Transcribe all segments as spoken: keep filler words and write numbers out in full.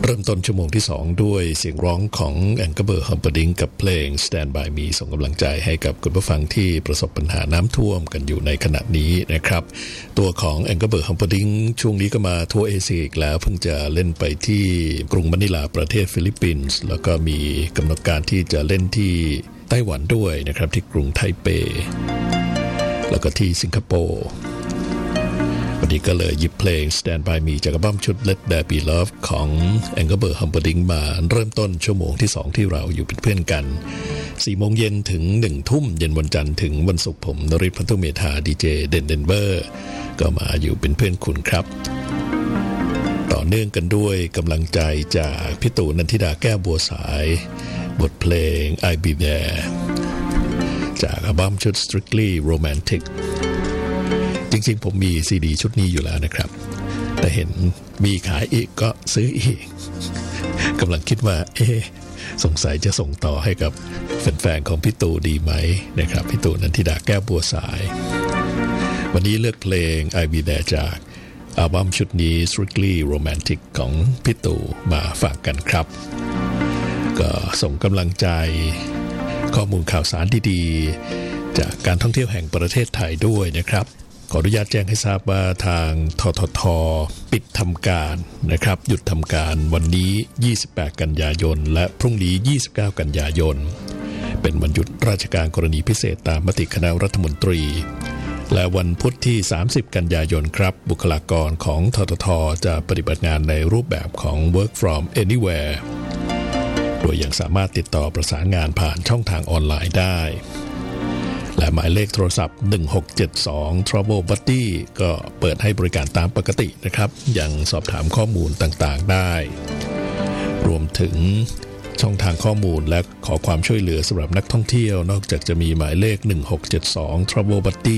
เริ่มต้นชั่วโมงที่สองด้วยเสียงร้องของแองเกอร์เบอร์ฮัมเปอร์ดิงกับเพลง Stand By Me ส่งกำลังใจให้กับคุณผู้ฟังที่ประสบปัญหาน้ำท่วมกันอยู่ในขณะนี้นะครับตัวของแองเกอร์เบอร์ฮัมเปอร์ดิงช่วงนี้ก็มาทัวร์เอเชียอีกแล้วเพิ่งจะเล่นไปที่กรุงมะนิลาประเทศฟิลิปปินส์แล้วก็มีกำหนดการที่จะเล่นที่ไต้หวันด้วยนะครับที่กรุงไทเปแล้วก็ที่สิงคโปร์วันนี้ก็เลยหยิบเพลง Stand By Me จากอัลบั้มชุด Let There Be Love ของ Engelbert Humperdinck มาเริ่มต้นชั่วโมงที่สองที่เราอยู่เป็นเพื่อนกันสี่โมงเย็นถึงหนึ่งทุ่มเย็นวันจันทร์ถึงวันศุกร์ผมนฤทธิ์ พันธุเมธาดีเจเดนเดนเวอร์ก็มาอยู่เป็นเพื่อนคุณครับต่อเนื่องกันด้วยกำลังใจจากพี่ตู่นันทิดาแก้วบัวสายบทเพลง I'll Be There จากอัลบั้มชุด Strictly Romanticจริงๆผมมีซีดีชุดนี้อยู่แล้วนะครับแต่เห็นมีขายอีกก็ซื้ออีกกำลังคิดว่าเอ๊ะสงสัยจะส่งต่อให้กับแฟนๆของพี่ตู่ดีไหมนะครับพี่ตู่นันทิดาแก้วบัวสายวันนี้เลือกเพลง I'll Be There จากอัลบั้มชุดนี้ Strictly Romantic ของพี่ตู่มาฝากกันครับก็ส่งกำลังใจข้อมูลข่าวสารดีๆจากการท่องเที่ยวแห่งประเทศไทยด้วยนะครับขออนุญาตแจ้งให้ทราบว่าทางททท.ปิดทำการนะครับหยุดทำการวันนี้ยี่สิบแปดกันยายนและพรุ่งนี้ยี่สิบเก้ากันยายนเป็นวันหยุดราชการกรณีพิเศษตามมติคณะรัฐมนตรีและวันพุธที่สามสิบกันยายนครับบุคลากรของททท.จะปฏิบัติงานในรูปแบบของ Work from Anywhere โดยยังสามารถติดต่อประสานงานผ่านช่องทางออนไลน์ได้และหมายเลขโทรศัพท์หนึ่งหกเจ็ดสอง Travel Buddy ก็เปิดให้บริการตามปกตินะครับยังสอบถามข้อมูลต่างๆได้รวมถึงช่องทางข้อมูลและขอความช่วยเหลือสำหรับนักท่องเที่ยวนอกจากจะมีหมายเลขหนึ่งหกเจ็ดสอง Travel Buddy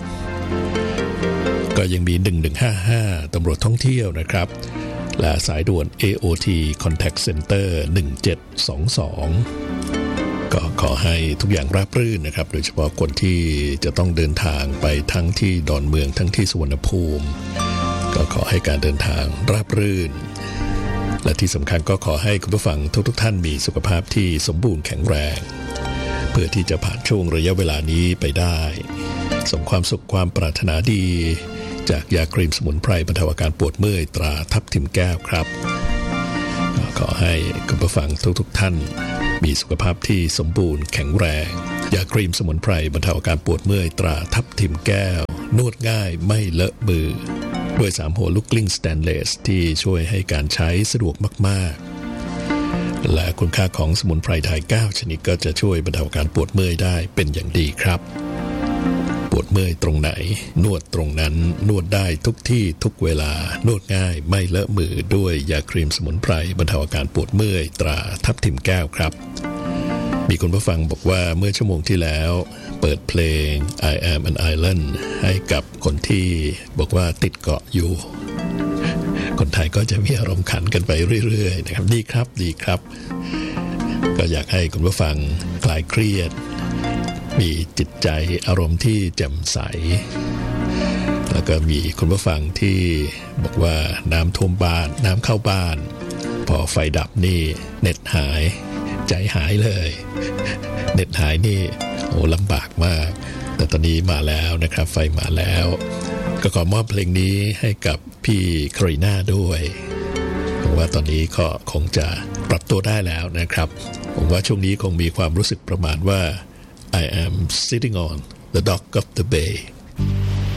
ก็ยังมีหนึ่งหนึ่งห้าห้าตำรวจท่องเที่ยวนะครับและสายด่วน เอ โอ ที Contact Center หนึ่งเจ็ดสองสองก็ขอให้ทุกอย่างราบรื่นนะครับโดยเฉพาะคนที่จะต้องเดินทางไปทั้งที่ดอนเมืองทั้งที่สุวรรณภูมิก็ขอให้การเดินทางราบรื่นและที่สำคัญก็ขอให้คุณผู้ฟังทุกๆท่านมีสุขภาพที่สมบูรณ์แข็งแรงเพื่อที่จะผ่านช่วงระยะเวลานี้ไปได้ส่งความสุขความปรารถนาดีจากยาครีมสมุนไพรบรรเทาอาการปวดเมื่อยตราทับทิมแก้วครับขอให้คุณผู้ฟังทุกๆท่านมีสุขภาพที่สมบูรณ์แข็งแรงยาครีมสมุนไพรบรรเทาอาการปวดเมื่อยตราทับทิมแก้วนวดง่ายไม่เลอะมือด้วยสามหัวลูกกลิ้งสแตนเลสที่ช่วยให้การใช้สะดวกมากๆและคุณค่าของสมุนไพรไทยเก้าชนิดก็จะช่วยบรรเทาอาการปวดเมื่อยได้เป็นอย่างดีครับปวดเมื่อยตรงไหนนวดตรงนั้นนวดได้ทุกที่ทุกเวลานวดง่ายไม่เลอะมือด้วยยาครีมสมุนไพรบรรเทาอาการปวดเมื่อยตราทับทิมแก้วครับมีคนผู้ฟังบอกว่าเมื่อชั่วโมงที่แล้วเปิดเพลง I am an island ให้กับคนที่บอกว่าติดเกาะอยู่คนไทยก็จะมีอารมณ์ขันกันไปเรื่อยๆนะครับดีครับดีครับก็อยากให้คุณผู้ฟังคลายเครียดมีจิตใจอารมณ์ที่แจ่มใสแล้วก็มีคุณผู้ฟังที่บอกว่าน้ำท่วมบ้านน้ำเข้าบ้านพอไฟดับนี่เน็ตหายใจหายเลยเน็ตหายนี่โอ้ลำบากมากแต่ตอนนี้มาแล้วนะครับไฟมาแล้วก็ขอมอบเพลงนี้ให้กับพี่คารีน่าด้วยผมว่าตอนนี้ก็คงจะปรับตัวได้แล้วนะครับผมว่าช่วงนี้คงมีความรู้สึกประมาณว่าI am sitting on the dock of the bay